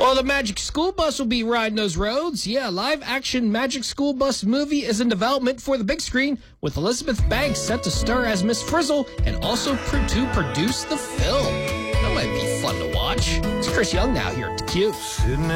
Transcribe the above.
Well, the Magic School Bus will be riding those roads. Yeah, live-action Magic School Bus movie is in development for the big screen, with Elizabeth Banks set to star as Miss Frizzle and also to produce the film. That might be fun to watch. It's Chris Young now here at the Q.